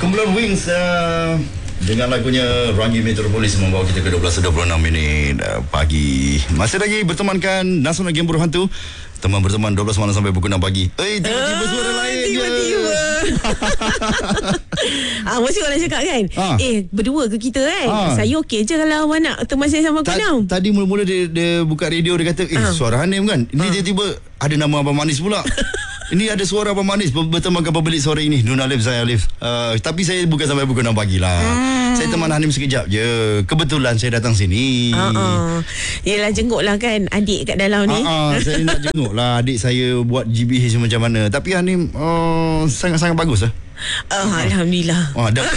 Kumpulan Wings dengan lagunya Rangi Metropolis membawa kita ke 12.26 minit pagi. Masih lagi bertemankan Nasional Game Buruh Hantu. Teman berteman 12 malam sampai pukul 6 pagi. Tiba-tiba suara lain tiba-tiba. Mesti orang cakap kan, berdua ke kita kan? Saya okey je kalau awak nak teman saya sama kau. Tadi mula-mula dia buka radio, dia kata suara Hanim kan. Ini tiba-tiba ada nama Abang Manis pula. Ini ada suara Abang Manis bertemankan pemilik suara ini, Nun Alif, saya Alif. Tapi saya bukan sampai pukul 6 pagi lah. Saya teman Hanim sekejap je. Kebetulan saya datang sini. Yelah, jenguk lah kan adik kat dalam ni. Saya nak jenguk lah adik saya buat GBH macam mana. Tapi Hanim sangat-sangat bagus lah. Alhamdulillah.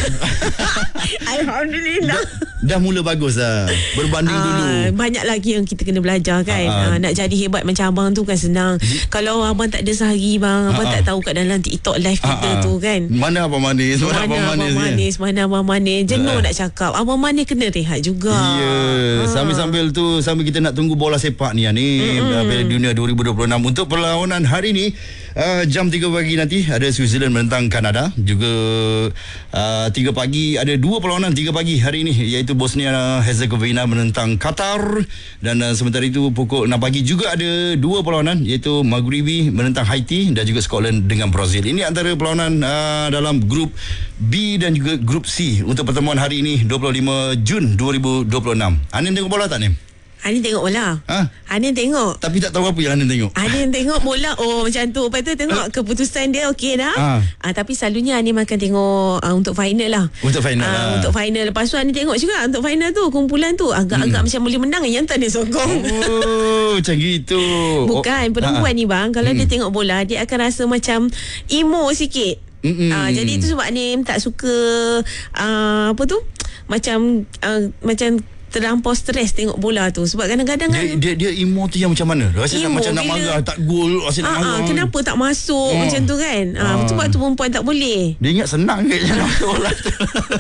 Alhamdulillah. Dah mula bagus lah berbanding dulu. Banyak lagi yang kita kena belajar kan. Nak jadi hebat macam abang tu kan senang. Kalau abang tak ada sehari bang, abang tak tahu kat dalam TikTok live kita tu kan. Mana Abang Manis, mana Abang Manis. Jenuh nak cakap. Abang Manis kena rehat juga. Sambil-sambil tu, sambil kita nak tunggu bola sepak ni Piala Dunia 2026 untuk perlawanan hari ni. Jam 3 pagi nanti ada Switzerland menentang Kanada. Juga 3 pagi ada 2 perlawanan 3 pagi hari ini, iaitu Bosnia Herzegovina menentang Qatar. Dan sementara itu pukul 6 pagi juga ada 2 perlawanan, iaitu Maghribi menentang Haiti dan juga Scotland dengan Brazil. Ini antara perlawanan dalam grup B dan juga grup C untuk pertemuan hari ini 25 Jun 2026. Anin tengok bola tak, Nim? Anin tengok bola. Anin tengok. Tapi tak tahu apa yang Anin tengok. Anin tengok bola. Macam tu. Lepas tu tengok keputusan dia okey dah. Tapi selalunya Anin akan tengok untuk final lah. Untuk final. Lepas tu Anin tengok juga untuk final tu. Kumpulan tu agak-agak macam boleh menang, yang tak dia sokong. Macam gitu. Bukan. Perempuan ni bang, kalau dia tengok bola, dia akan rasa macam emo sikit. Jadi itu sebab Anin tak suka apa tu, macam terlampau stres tengok bola tu. Sebab kadang-kadang dia emo tu yang macam mana? Rasa macam nak marah, tak gol, rasa nak marah. Kenapa tak masuk macam tu kan? Sebab tu perempuan tak boleh. Dia ingat senang ke macam nak bola tu.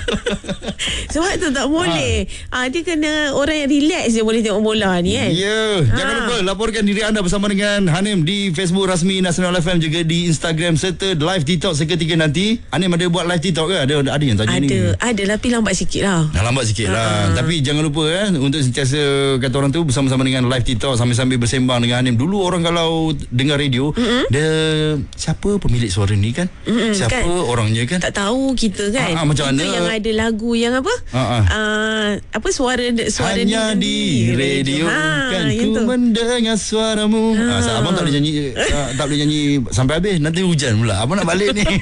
Sebab tu tak boleh. Dia kena orang yang relax je boleh tengok bola ni kan. Jangan lupa laporkan diri anda bersama dengan Hanim di Facebook rasmi Nasional FM, juga di Instagram serta live TikTok seketika nanti. Hanim ada buat live TikTok ke? Ada yang tanya ni. Ada tapi lambat sikit lah. Lambat sikit lah. Tapi jangan lupa untuk sentiasa kata orang tu bersama-sama dengan live TikTok sambil-sambil bersembang dengan Hanim. Dulu orang kalau dengar radio, dia siapa pemilik suara ni kan? Siapa kan? Orangnya kan? Tak tahu kita kan. Macam mana? Yang ada lagu yang apa? Apa suara hanya di radio kan ku mendengar suaramu. Abang tak boleh nyanyi tak boleh nyanyi sampai habis, nanti hujan pula. Abang nak balik ni.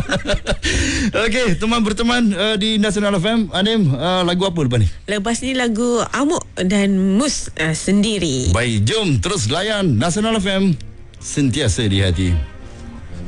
Okey, teman berteman di Nasional FM. Hanim, lagu apa lepas ni? Lepas ni lagu Amuk dan Mus Sendiri. Baik, jom terus layan Nasional FM, sentiasa di hati.